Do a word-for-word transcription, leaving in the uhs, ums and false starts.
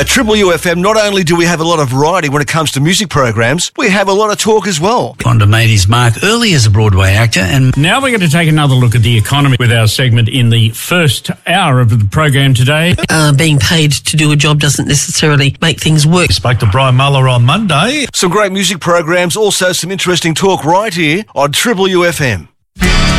At Triple U F M, not only do we have a lot of variety when it comes to music programs, we have a lot of talk as well. Fonda made his mark early as a Broadway actor, and now we're going to take another look at the economy with our segment in the first hour of the program today. Uh, being paid to do a job doesn't necessarily make things work. We spoke to Brian Muller on Monday. Some great music programs, also some interesting talk right here on Triple U F M.